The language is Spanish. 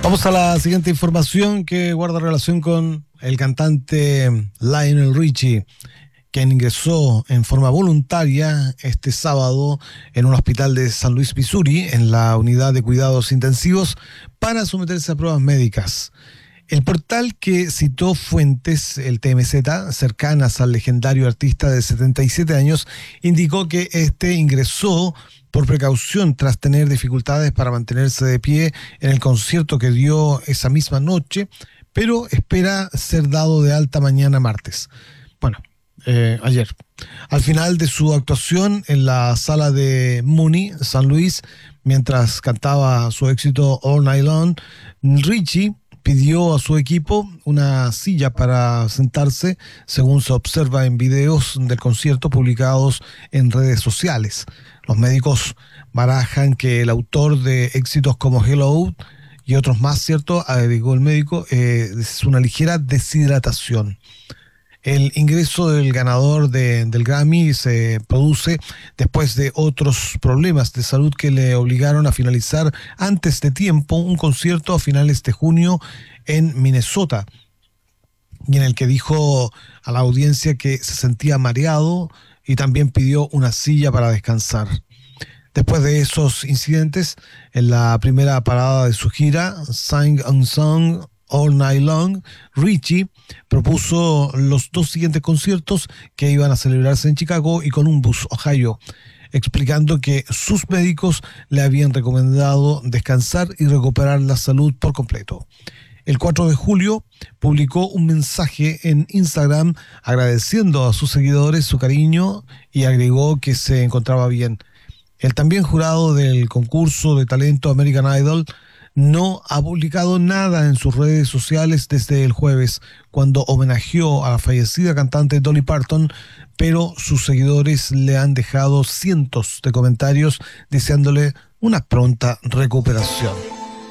Vamos a la siguiente información que guarda relación con el cantante Lionel Richie, quien ingresó en forma voluntaria este sábado en un hospital de San Luis, Missouri, en la unidad de cuidados intensivos, para someterse a pruebas médicas. El portal que citó fuentes, el TMZ, cercanas al legendario artista de 77 años, indicó que este ingresó por precaución tras tener dificultades para mantenerse de pie en el concierto que dio esa misma noche, pero espera ser dado de alta mañana martes. Bueno, ayer. Al final de su actuación en la sala de Muni, San Luis, mientras cantaba su éxito All Night Long, Richie pidió a su equipo una silla para sentarse, según se observa en videos del concierto publicados en redes sociales. Los médicos barajan que el autor de éxitos como Hello y otros más, ¿cierto?, agregó el médico, es una ligera deshidratación. El ingreso del ganador del Grammy se produce después de otros problemas de salud que le obligaron a finalizar antes de tiempo un concierto a finales de junio en Minnesota, y en el que dijo a la audiencia que se sentía mareado y también pidió una silla para descansar. Después de esos incidentes, en la primera parada de su gira, Sing a Song All Night Long, Richie propuso los dos siguientes conciertos que iban a celebrarse en Chicago y Columbus, Ohio, explicando que sus médicos le habían recomendado descansar y recuperar la salud por completo. El 4 de julio publicó un mensaje en Instagram agradeciendo a sus seguidores su cariño y agregó que se encontraba bien. El también jurado del concurso de talento American Idol no ha publicado nada en sus redes sociales desde el jueves, cuando homenajeó a la fallecida cantante Dolly Parton, pero sus seguidores le han dejado cientos de comentarios deseándole una pronta recuperación.